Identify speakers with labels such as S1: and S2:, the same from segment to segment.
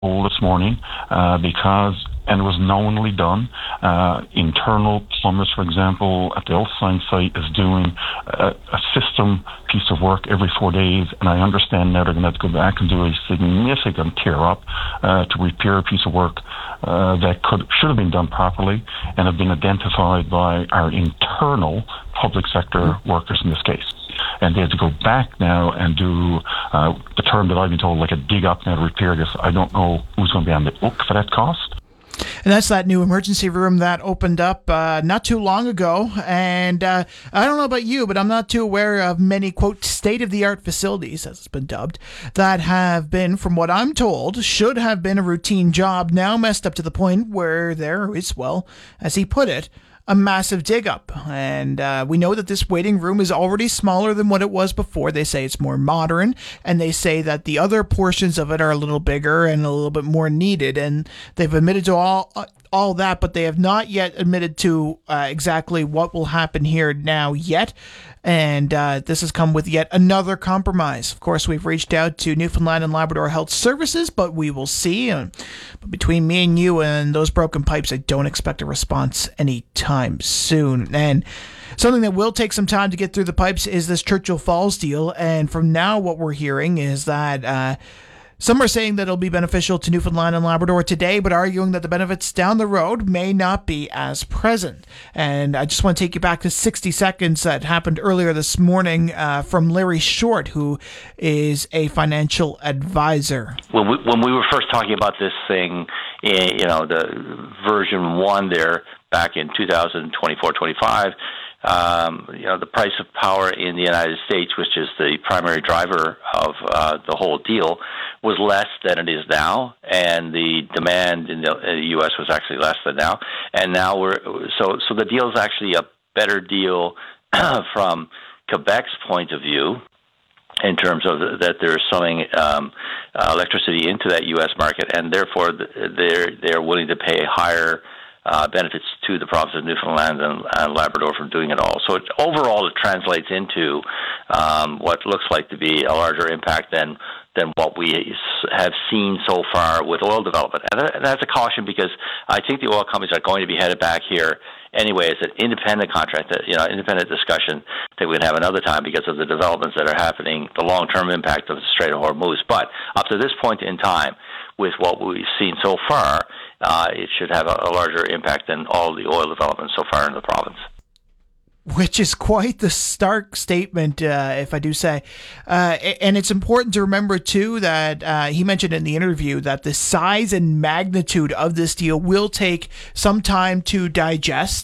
S1: this morning because, and it was knowingly done, internal plumbers, for example, at the Ulstein site is doing a system piece of work every 4 days, and I understand now they're going to have to go back and do a significant tear-up to repair a piece of work that should have been done properly and have been identified by our internal public sector workers in this case. And they had to go back now and do the term that I've been told, like a dig up now to repair this. I don't know who's going to be on the hook for that cost.
S2: And that's that new emergency room that opened up not too long ago. And I don't know about you, but I'm not too aware of many, quote, state-of-the-art facilities, as it's been dubbed, that have been, from what I'm told, should have been a routine job, now messed up to the point where there is, well, as he put it, a massive dig-up. And we know that this waiting room is already smaller than what it was before. They say it's more modern, and they say that the other portions of it are a little bigger and a little bit more needed. And they've admitted to all that, but they have not yet admitted to exactly what will happen here now yet. And this has come with yet another compromise. Of course, we've reached out to Newfoundland and Labrador Health Services, but we will see. But between me and you and those broken pipes, I don't expect a response anytime soon. And something that will take some time to get through the pipes is this Churchill Falls deal. And from now, what we're hearing is that some are saying that it'll be beneficial to Newfoundland and Labrador today, but arguing that the benefits down the road may not be as present. And I just want to take you back to 60 seconds that happened earlier this morning from Larry Short, who is a financial advisor.
S3: When we were first talking about this thing, the version 1 there back in 2024-25, the price of power in the United States, which is the primary driver of the whole deal, was less than it is now, and the demand in the U.S. was actually less than now. And now so the deal is actually a better deal from Quebec's point of view, in terms of that they're selling electricity into that U.S. market, and therefore they're willing to pay higher benefits to the province of Newfoundland and Labrador from doing it all. So overall, it translates into what looks like to be a larger impact than what we have seen so far with oil development. And that's a caution, because I think the oil companies are going to be headed back here anyway. It's an independent contract, independent discussion that we can have another time because of the developments that are happening, the long-term impact of the Strait of Hormuz. But up to this point in time, with what we've seen so far, it should have a larger impact than all the oil development so far in the province.
S2: Which is quite the stark statement, if I do say. And it's important to remember, too, that he mentioned in the interview that the size and magnitude of this deal will take some time to digest.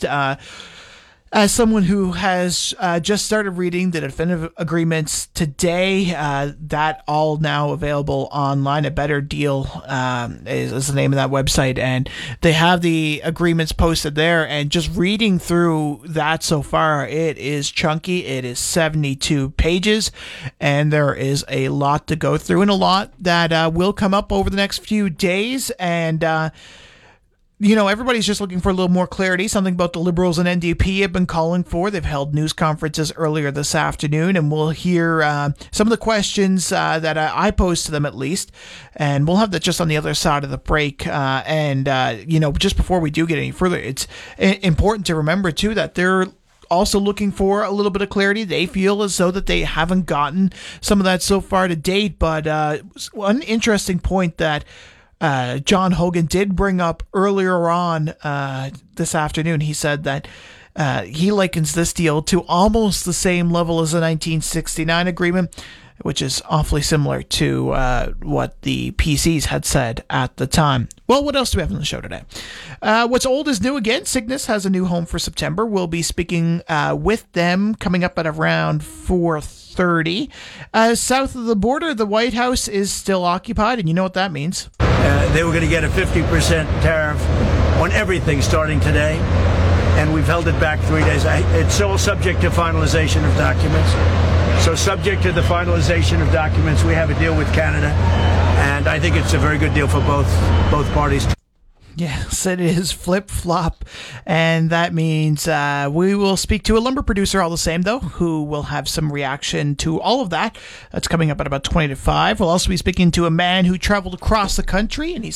S2: As someone who has just started reading the definitive agreements today, that all now available online. A Better Deal is the name of that website, and they have the agreements posted there. And just reading through that so far, it is chunky. It is 72 pages, and there is a lot to go through, and a lot that will come up over the next few days. And everybody's just looking for a little more clarity, something about the Liberals and NDP have been calling for. They've held news conferences earlier this afternoon, and we'll hear some of the questions that I posed to them, at least. And we'll have that just on the other side of the break. Just before we do get any further, it's important to remember, too, that they're also looking for a little bit of clarity. They feel as though that they haven't gotten some of that so far to date. But one interesting point that John Hogan did bring up earlier on this afternoon. He said that he likens this deal to almost the same level as the 1969 agreement, which is awfully similar to what the PCs had said at the time. Well, what else do we have on the show today? What's old is new again. Cygnus has a new home for September. We'll be speaking with them coming up at around 4:30. South of the border, the White House is still occupied, and you know what that means.
S4: They were going to get a 50% tariff on everything starting today, and we've held it back 3 days. It's all subject to finalization of documents. So subject to the finalization of documents, we have a deal with Canada, and I think it's a very good deal for both parties.
S2: Yes, it is flip-flop, and that means we will speak to a lumber producer all the same, though, who will have some reaction to all of that. That's coming up at about 20 to 5. We'll also be speaking to a man who traveled across the country, and he's